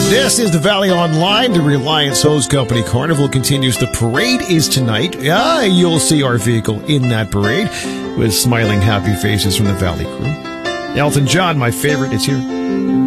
This is the Valley Online. The Reliance Hose Company Carnival continues. The parade is tonight. You'll see our vehicle in that parade with smiling, happy faces from the Valley crew. Elton John, my favorite, is here.